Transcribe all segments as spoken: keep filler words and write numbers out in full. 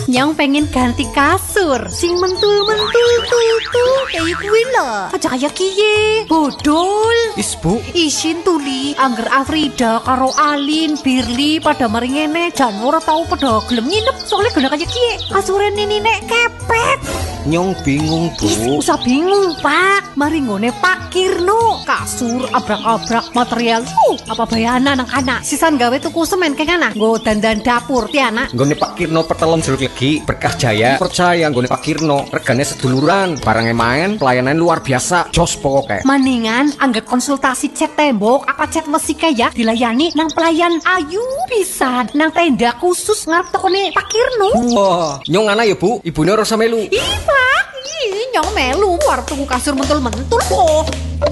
Nyong pengen ganti kasur sing mentul-mentul tuh kayak kuwi lho. Aja kaya kiye. Bodol. Is Bu, Isin tuli angger Afrida karo Alin, Birli pada mari ngene jan ora tau pada gelem nginep soalnya gena kaya kiye. Kasure nini nek kepet. Nyong bingung Is, Bu. usah bingung Pak. Mari ngone Pak Kirno. Kasur abrak-abrak material. Uh, apa bayana anak-anak. Sisan gawe tuku semen kayak ana. Nggo dandan dapur ti anak. Nggone Pak Kirno pertelon jeruk legi Berkah Jaya. Percaya nggone Pak Kirno regane seduluran, barangnya main, pelayanan luar biasa. Jos pokoknya. Maningan angger konsultasi cat tembok apa cat besi ya dilayani nang pelayan ayu pisan nang tenda khusus ngarep tokone Pak Kirno. Wah, nyong ana ya Bu, ibune ora usah melu. Ih Pak, ih nyong melu war tuku kasur mentul-mentul kok.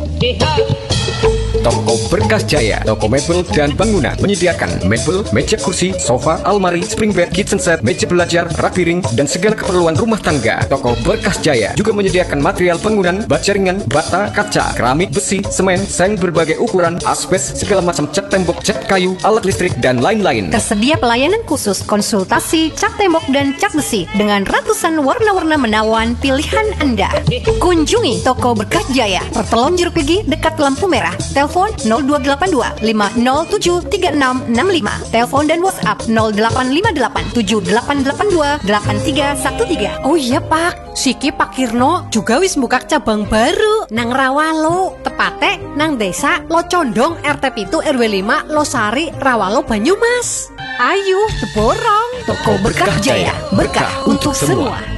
Toko Berkah Jaya, toko mebel dan bangunan menyediakan mebel, meja kursi, sofa, almari, spring bed, kitchen set, meja belajar, rak piring, dan segala keperluan rumah tangga. Toko Berkah Jaya juga menyediakan material bangunan, baja ringan, bata, kaca, keramik, besi, semen, seng berbagai ukuran, asbes, segala macam cat tembok, cat kayu, alat listrik, dan lain-lain. Tersedia pelayanan khusus konsultasi cat tembok dan cat besi dengan ratusan warna-warna menawan pilihan Anda. Kunjungi toko Berkah Jaya, Pertelon Jeruk Legi dekat lampu merah. Telepon nol dua delapan dua lima nol tujuh tiga enam enam lima. Telepon dan WhatsApp nol delapan lima delapan tujuh delapan delapan dua delapan tiga satu tiga. Oh iya Pak, siki Pak Kirno juga wis buka cabang baru nang Rawalo, tepate nang desa Locondong R T pitu R W lima Losari Rawalo Banyumas. Ayo, borong. Toko Berkah Jaya, berkah untuk semua.